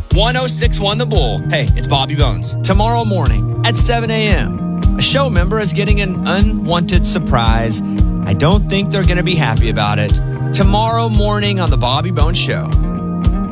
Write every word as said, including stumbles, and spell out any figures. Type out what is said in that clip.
one oh six one The Bull. Hey, it's Bobby Bones. Tomorrow morning at seven a.m., a show member is getting an unwanted surprise. I don't think they're going to be happy about it. Tomorrow morning on The Bobby Bones Show.